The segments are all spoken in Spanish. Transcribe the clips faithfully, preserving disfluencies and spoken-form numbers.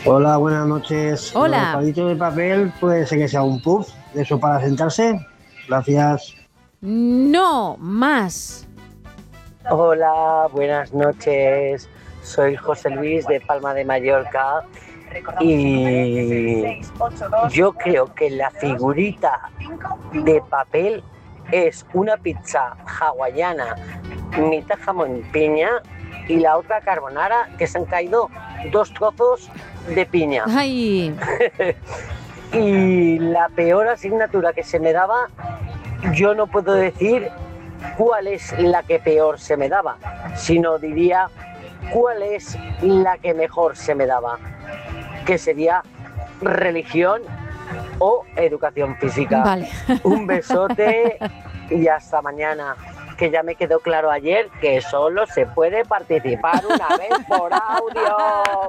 Hola, buenas noches. Hola. El palito de papel puede ser que sea un puff, de eso para sentarse. Gracias. No, más. Hola, buenas noches. Soy José Luis de Palma de Mallorca y yo creo que la figurita de papel es una pizza hawaiana, mitad jamón y piña, y la otra carbonara, que se han caído dos trozos de piña. Ay. Y la peor asignatura que se me daba, yo no puedo decir cuál es la que peor se me daba, sino diría cuál es la que mejor se me daba, que sería religión o educación física. Vale. Un besote y hasta mañana, que ya me quedó claro ayer que solo se puede participar una vez por audio.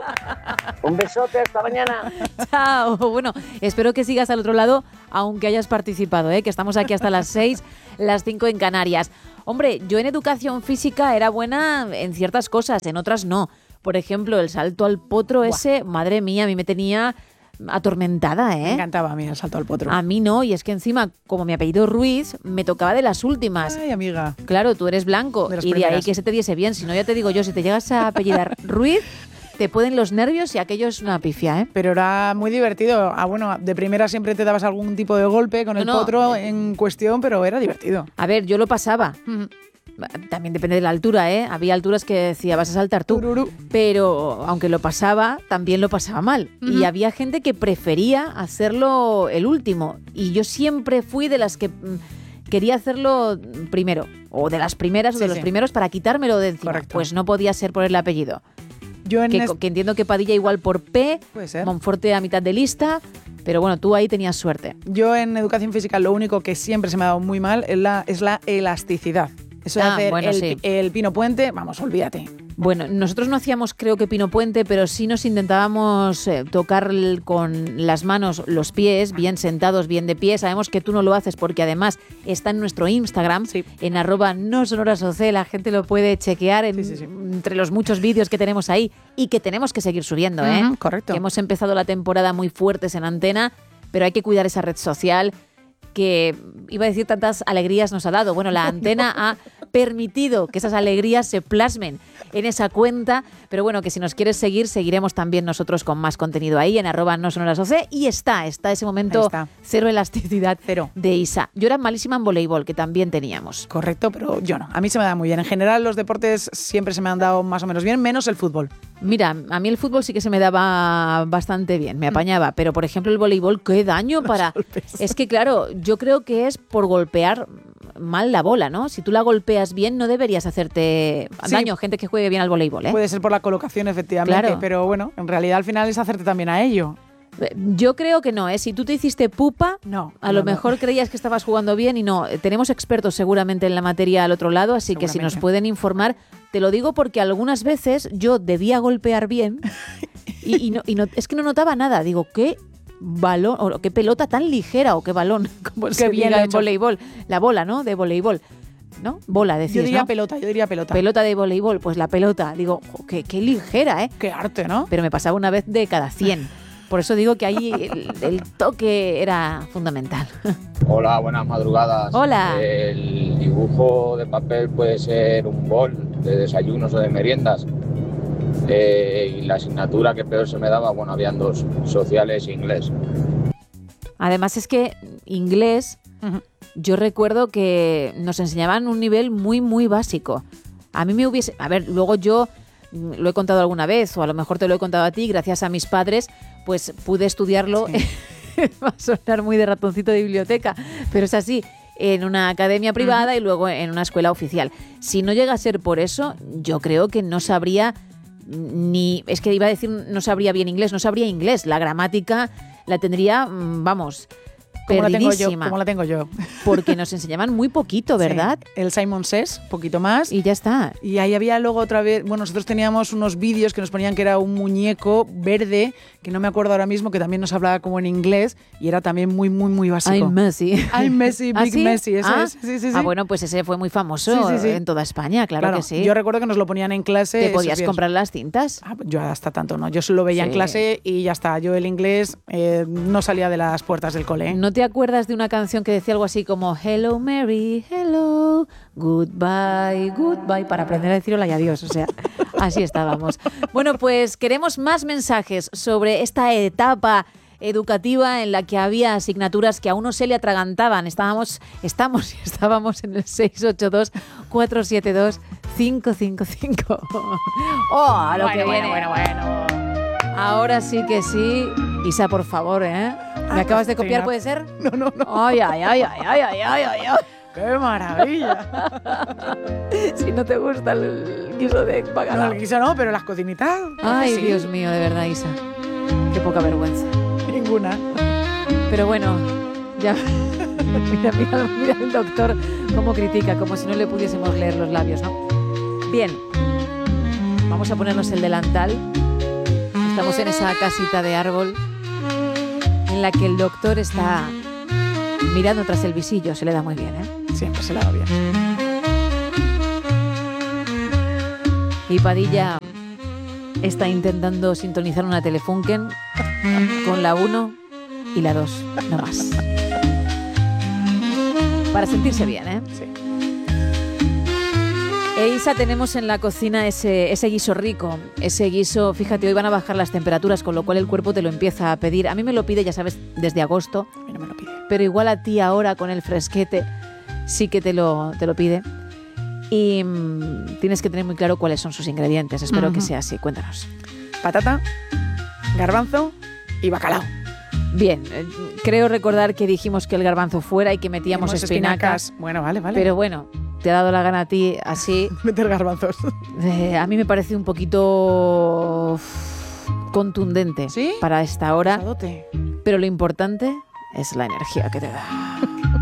Un besote, hasta mañana. Chao. Bueno, espero que sigas al otro lado, aunque hayas participado, ¿eh? Que estamos aquí hasta las seis, las cinco en Canarias. Hombre, yo en educación física era buena en ciertas cosas, en otras no. Por ejemplo, el salto al potro Buah. ese, madre mía, a mí me tenía atormentada, ¿eh? Me encantaba a mí el salto al potro. A mí no, y es que encima, como mi apellido Ruiz, me tocaba de las últimas. Ay, amiga. Claro, tú eres blanco, de y primeras. de ahí que se te diese bien. Si no, ya te digo yo, si te llegas a apellidar Ruiz, te pueden los nervios y aquello es una pifia, ¿eh? Pero era muy divertido. Ah, bueno, de primera siempre te dabas algún tipo de golpe con el no, no. potro en cuestión, pero era divertido. A ver, yo lo pasaba. Mm. También depende de la altura, ¿eh? Había alturas que decía, vas a saltar tú. Tururú. Pero aunque lo pasaba, también lo pasaba mal. Uh-huh. Y había gente que prefería hacerlo el último. Y yo siempre fui de las que mm, quería hacerlo primero. O de las primeras sí, o de los sí. primeros para quitármelo de encima. Correcto. Pues no podía ser por el apellido. Yo en que, est- que entiendo que Padilla igual por P, Puede ser. Monforte a mitad de lista. Pero bueno, tú ahí tenías suerte. Yo en educación física lo único que siempre se me ha dado muy mal es la, es la elasticidad. Eso de ah, hacer bueno, el, sí. el pino puente, vamos, olvídate. Bueno, nosotros no hacíamos creo que pino puente, pero sí nos intentábamos eh, tocar con las manos los pies, bien sentados, bien de pie. Sabemos que tú no lo haces porque además está en nuestro Instagram, sí. en arroba no sonoras O C. La gente lo puede chequear en, sí, sí, sí. entre los muchos vídeos que tenemos ahí y que tenemos que seguir subiendo. ¿eh? Uh-huh, correcto. Que hemos empezado la temporada muy fuertes en Antena, pero hay que cuidar esa red social que, iba a decir, tantas alegrías nos ha dado. Bueno, la Antena ha permitido que esas alegrías se plasmen en esa cuenta, pero bueno, que si nos quieres seguir, seguiremos también nosotros con más contenido ahí en arroba no sonoras O C, y está, está ese momento está. cero elasticidad Cero. de Isa. Yo era malísima en voleibol, que también teníamos. Correcto, pero yo no. A mí se me da muy bien. En general los deportes siempre se me han dado más o menos bien, menos el fútbol. Mira, a mí el fútbol sí que se me daba bastante bien, me apañaba, mm. pero por ejemplo el voleibol, qué daño para... Es que claro, yo creo que es por golpear mal la bola, ¿no? Si tú la golpeas bien, no deberías hacerte sí. daño. Gente que juegue bien al voleibol, ¿eh? Puede ser por la colocación, efectivamente, claro. pero bueno, en realidad al final es hacerte también a ello. Yo creo que no, ¿eh? Si tú te hiciste pupa, no, a no, lo no. mejor creías que estabas jugando bien y no. Tenemos expertos seguramente en la materia al otro lado, así que si nos pueden informar, te lo digo porque algunas veces yo debía golpear bien y, y, no, y no, es que no notaba nada. Digo, ¿qué balón, o qué pelota tan ligera o qué balón, como qué se bien diga en hecho. voleibol? La bola, ¿no? De voleibol. ¿No? Bola, decís, Yo diría ¿no? pelota, yo diría pelota. Pelota de voleibol, pues la pelota. Digo, jo, qué, qué ligera, ¿eh? Qué arte, ¿no? Pero me pasaba una vez de cada cien. Por eso digo que ahí el, el toque era fundamental. Hola, buenas madrugadas. Hola. El dibujo de papel puede ser un bol de desayunos o de meriendas. Eh, y la asignatura que peor se me daba, bueno, habían dos, sociales e inglés. Además es que inglés, uh-huh. yo recuerdo que nos enseñaban un nivel muy, muy básico. A mí me hubiese... A ver, luego yo... lo he contado alguna vez, o a lo mejor te lo he contado a ti, gracias a mis padres, pues pude estudiarlo, sí. Va a sonar muy de ratoncito de biblioteca, pero es así, en una academia privada uh-huh. y luego en una escuela oficial. Si no llega a ser por eso, yo creo que no sabría ni, es que iba a decir no sabría bien inglés, no sabría inglés, la gramática la tendría, vamos... ¿Cómo la tengo yo? Perdidísima. ¿Cómo la tengo yo? Porque nos enseñaban muy poquito, ¿verdad? Sí. El Simon Says, poquito más. Y ya está. Y ahí había luego otra vez... Bueno, nosotros teníamos unos vídeos que nos ponían que era un muñeco verde que no me acuerdo ahora mismo, que también nos hablaba como en inglés y era también muy, muy, muy básico. I'm Messi. I'm Messi, Big ¿Ah, sí? Messi, eso ah, es. Sí, sí, sí. Ah, bueno, pues ese fue muy famoso Sí, sí, sí. en toda España, claro, Claro, que sí. yo recuerdo que nos lo ponían en clase. ¿Te podías Sofía. comprar las cintas? Ah, yo hasta tanto no, yo solo veía Sí. en clase y ya está. Yo el inglés eh, no salía de las puertas del cole. ¿eh? ¿No te acuerdas de una canción que decía algo así como Hello Mary, hello, goodbye, goodbye, para aprender a decir hola y adiós? O sea, así estábamos. Bueno, pues queremos más mensajes sobre esta etapa educativa en la que había asignaturas que a uno se le atragantaban. Estábamos, estamos y estábamos en el seis ocho dos, cuatro siete dos, cinco cinco cinco. ¡Oh, a lo bueno, que bueno, viene! bueno, bueno. Ahora sí que sí. Isa, por favor, ¿eh? ¿Me Ah, acabas de pues, copiar, Tina. puede ser? No, no, no. Ay, ay, ay, ay, ay, ay, ay, ay, ay. ¡Qué maravilla! Si no te gusta el guiso de No, bacalao. el guiso no, pero las cocinitas. Ay, sí. Dios mío, de verdad, Isa. Qué poca vergüenza. Ninguna. Pero bueno, ya. Mira, mira, mira el doctor cómo critica, como si no le pudiésemos leer los labios, ¿no? Bien. Vamos a ponernos el delantal. Estamos en esa casita de árbol en la que el doctor está mirando tras el visillo. Se le da muy bien, ¿eh? Siempre se la da bien. Y Padilla está intentando sintonizar una Telefunken con la uno y la dos, no más. Para sentirse bien, ¿eh? Sí. E Isa, tenemos en la cocina ese, ese guiso rico, ese guiso, fíjate, hoy van a bajar las temperaturas, con lo cual el cuerpo te lo empieza a pedir. A mí me lo pide, ya sabes, desde agosto, A mí no me lo pide. pero igual a ti ahora con el fresquete sí que te lo, te lo pide. Y mmm, tienes que tener muy claro cuáles son sus ingredientes. Espero Ujú. que sea así. Cuéntanos. Patata, garbanzo y bacalao. Bien, eh, creo recordar que dijimos que el garbanzo fuera y que metíamos Hemos espinacas. Bueno, vale, vale. Pero bueno, te ha dado la gana a ti así. meter garbanzos. Eh, a mí me parece un poquito uf, contundente ¿Sí? para esta hora. Pesadote. Pero lo importante es la energía que te da.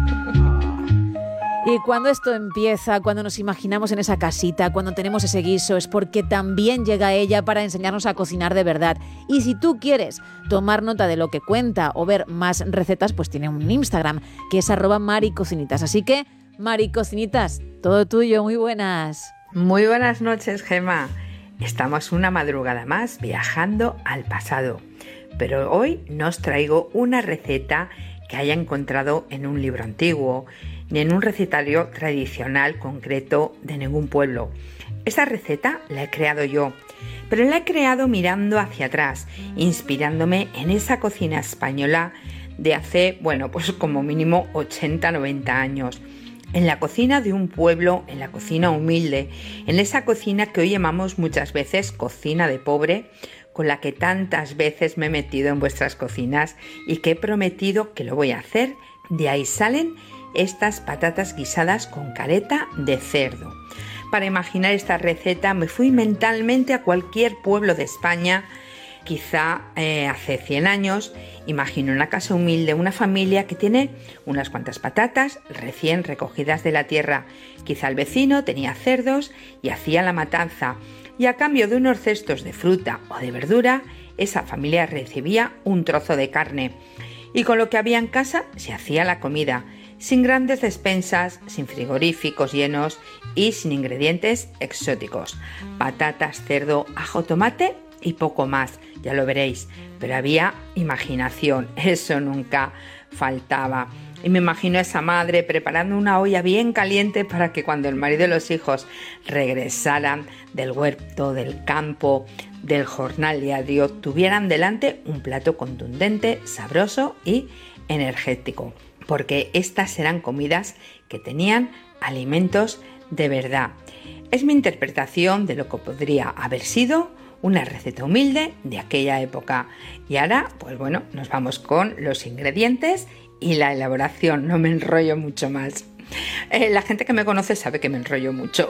Y cuando esto empieza, cuando nos imaginamos en esa casita, cuando tenemos ese guiso, es porque también llega ella para enseñarnos a cocinar de verdad. Y si tú quieres tomar nota de lo que cuenta o ver más recetas, pues tiene un Instagram, que es arroba maricocinitas. Así que, maricocinitas, todo tuyo, muy buenas. Muy buenas noches, Gemma. Estamos una madrugada más viajando al pasado, pero hoy no os traigo una receta que haya encontrado en un libro antiguo, ni en un recetario tradicional concreto de ningún pueblo. Esta receta la he creado yo, pero la he creado mirando hacia atrás, inspirándome en esa cocina española de hace, bueno, pues como mínimo ochenta noventa años. En la cocina de un pueblo, en la cocina humilde, en esa cocina que hoy llamamos muchas veces cocina de pobre, con la que tantas veces me he metido en vuestras cocinas y que he prometido que lo voy a hacer. De ahí salen estas patatas guisadas con caleta de cerdo. Para imaginar esta receta me fui mentalmente a cualquier pueblo de España, quizá eh, hace cien años. Imagino una casa humilde, una familia que tiene unas cuantas patatas recién recogidas de la tierra. Quizá el vecino tenía cerdos y hacía la matanza, y a cambio de unos cestos de fruta o de verdura, esa familia recibía un trozo de carne. Y con lo que había en casa se hacía la comida, sin grandes despensas, sin frigoríficos llenos y sin ingredientes exóticos. Patatas, cerdo, ajo, tomate y poco más, ya lo veréis. Pero había imaginación, eso nunca faltaba. Y me imagino a esa madre preparando una olla bien caliente para que cuando el marido y los hijos regresaran del huerto, del campo, del jornal diario, tuvieran delante un plato contundente, sabroso y energético. Porque estas eran comidas que tenían alimentos de verdad. Es mi interpretación de lo que podría haber sido una receta humilde de aquella época. Y ahora, pues bueno, nos vamos con los ingredientes y la elaboración. No me enrollo mucho más. Eh, la gente que me conoce sabe que me enrollo mucho.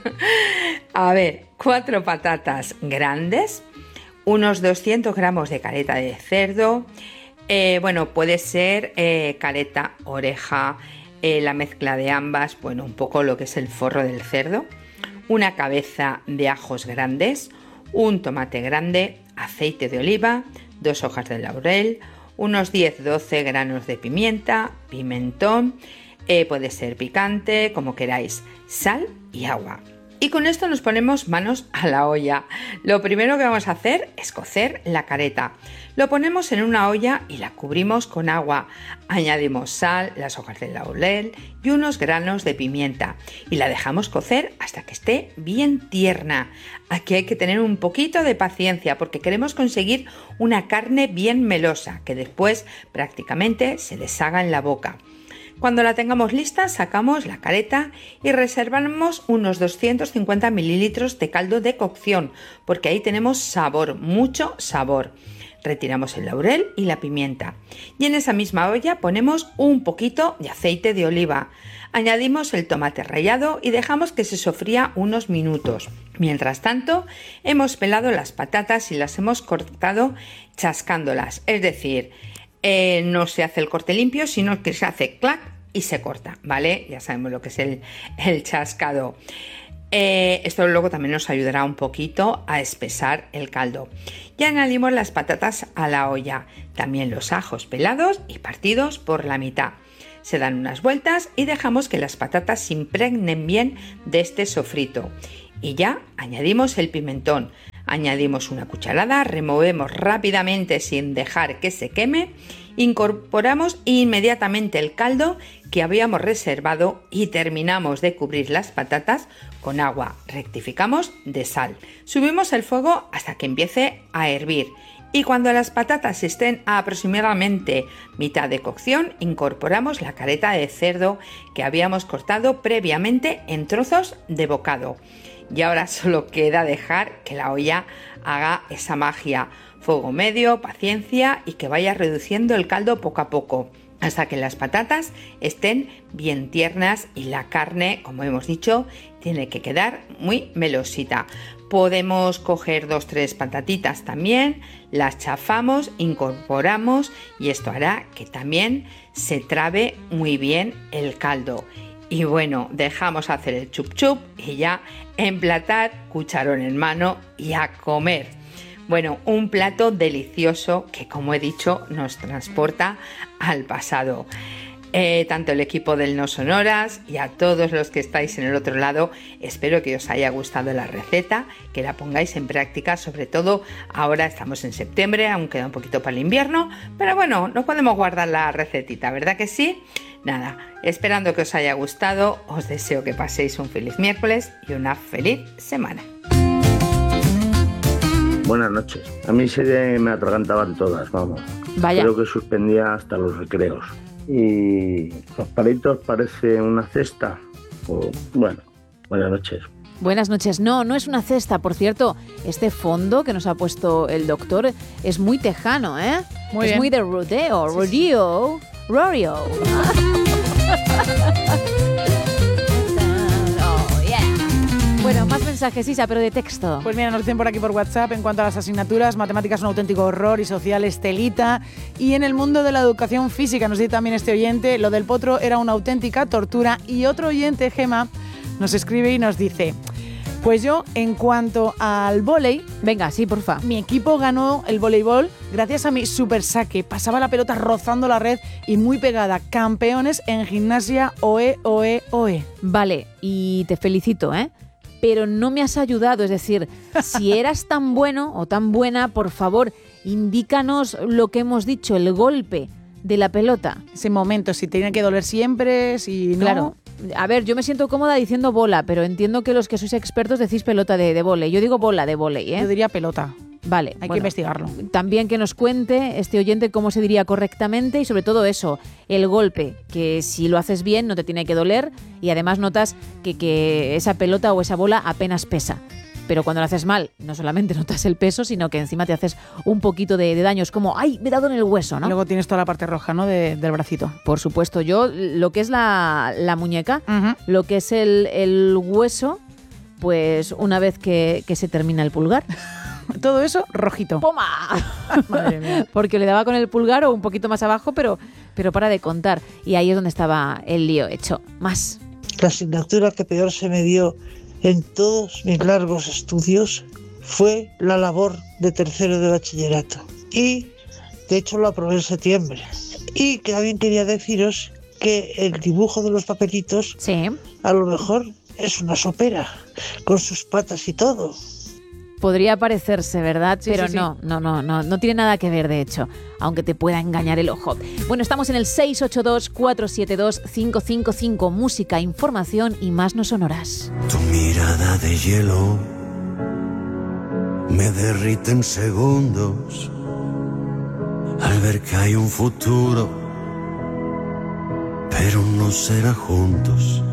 A ver, cuatro patatas grandes, unos doscientos gramos de caleta de cerdo. Eh, bueno, puede ser eh, caleta, oreja, eh, la mezcla de ambas, bueno, un poco lo que es el forro del cerdo. Una cabeza de ajos grandes, un tomate grande, aceite de oliva, dos hojas de laurel, unos diez doce granos de pimienta, pimentón, eh, puede ser picante, como queráis, sal y agua. Y con esto nos ponemos manos a la olla. Lo primero que vamos a hacer es cocer la careta. Lo ponemos en una olla y la cubrimos con agua. Añadimos sal, las hojas de laurel y unos granos de pimienta. Y la dejamos cocer hasta que esté bien tierna. Aquí hay que tener un poquito de paciencia porque queremos conseguir una carne bien melosa que después prácticamente se deshaga en la boca. Cuando la tengamos lista, sacamos la careta y reservamos unos doscientos cincuenta mililitros de caldo de cocción, porque ahí tenemos sabor, mucho sabor. Retiramos el laurel y la pimienta. Y en esa misma olla ponemos un poquito de aceite de oliva. Añadimos el tomate rallado y dejamos que se sofría unos minutos. Mientras tanto, hemos pelado las patatas y las hemos cortado chascándolas. Es decir, eh, no se hace el corte limpio, sino que se hace clac y se corta, ¿vale? Ya sabemos lo que es el, el chascado. Eh, esto luego también nos ayudará un poquito a espesar el caldo. Y añadimos las patatas a la olla, también los ajos pelados y partidos por la mitad. Se dan unas vueltas y dejamos que las patatas se impregnen bien de este sofrito. Y ya añadimos el pimentón. Añadimos una cucharada, removemos rápidamente sin dejar que se queme, incorporamos inmediatamente el caldo que habíamos reservado y terminamos de cubrir las patatas con agua. Rectificamos de sal. Subimos el fuego hasta que empiece a hervir y cuando las patatas estén a aproximadamente mitad de cocción, incorporamos la careta de cerdo que habíamos cortado previamente en trozos de bocado. Y ahora solo queda dejar que la olla haga esa magia. Fuego medio, paciencia y que vaya reduciendo el caldo poco a poco hasta que las patatas estén bien tiernas y la carne, como hemos dicho, tiene que quedar muy melosita. Podemos coger dos tres patatitas también, las chafamos, incorporamos y esto hará que también se trabe muy bien el caldo. Y bueno, dejamos hacer el chup chup y ya emplatar, cucharón en mano y a comer. Bueno, un plato delicioso que, como he dicho, nos transporta al pasado. Eh, tanto el equipo del No Sonoras y a todos los que estáis en el otro lado, espero que os haya gustado la receta, que la pongáis en práctica, sobre todo ahora estamos en septiembre, aún queda un poquito para el invierno, pero bueno, no podemos guardar la recetita, ¿verdad que sí? Nada, esperando que os haya gustado, os deseo que paséis un feliz miércoles y una feliz semana. Buenas noches. A mí se me atragantaban todas, vamos. Vaya. Creo que suspendía hasta los recreos. Y los palitos parece una cesta. O, bueno, buenas noches. Buenas noches. No, no es una cesta. Por cierto, este fondo que nos ha puesto el doctor es muy tejano, ¿eh? Muy es bien. muy de rodeo, rodeo, rodeo. Oh, yeah. Bueno, más mensajes, Isa, pero de texto. Pues mira, nos dicen por aquí por WhatsApp, en cuanto a las asignaturas, matemáticas es un auténtico horror y sociales telita. Y en el mundo de la educación física, nos dice también este oyente, lo del potro era una auténtica tortura. Y otro oyente, Gema, nos escribe y nos dice, pues yo, en cuanto al vóley, Venga, sí, porfa. mi equipo ganó el voleibol gracias a mi super saque. Pasaba la pelota rozando la red y muy pegada. Campeones en gimnasia, oe, oe, oe. Vale, y te felicito, ¿eh? Pero no me has ayudado, es decir, si eras tan bueno o tan buena, por favor, indícanos lo que hemos dicho, el golpe de la pelota. Ese momento, si tiene que doler siempre, si no... Claro. A ver, yo me siento cómoda diciendo bola, pero entiendo que los que sois expertos decís pelota de, de vóley. Yo digo bola de vóley, ¿eh? Yo diría pelota. Vale. Hay bueno, que investigarlo. También que nos cuente este oyente cómo se diría correctamente y sobre todo eso, el golpe, que si lo haces bien no te tiene que doler y además notas que, que esa pelota o esa bola apenas pesa. Pero cuando lo haces mal, no solamente notas el peso, sino que encima te haces un poquito de, de daño. Es como, ¡ay, me he dado en el hueso!, ¿no? Y luego tienes toda la parte roja, ¿no? De, del bracito. Por supuesto, yo lo que es la, la muñeca, Uh-huh. lo que es el, el hueso, pues una vez que, que se termina el pulgar, Todo eso rojito. ¡poma! Madre mía. Porque le daba con el pulgar o un poquito más abajo, pero, pero para de contar. Y ahí es donde estaba el lío hecho. Más. La asignatura que peor se me dio en todos mis largos estudios fue la labor de tercero de bachillerato. y de hecho lo aprobé en septiembre. Y que también quería deciros que el dibujo de los papelitos sí. a lo mejor es una sopera, con sus patas y todo. Podría parecerse, ¿verdad? Sí, Pero sí, sí. no, no, no, no, no tiene nada que ver, de hecho, aunque te pueda engañar el ojo. Bueno, estamos en el seis ocho dos, cuatro siete dos, cinco cinco cinco. Música, información y más no sonoras. Tu mirada de hielo me derrite en segundos al ver que hay un futuro, pero no será juntos.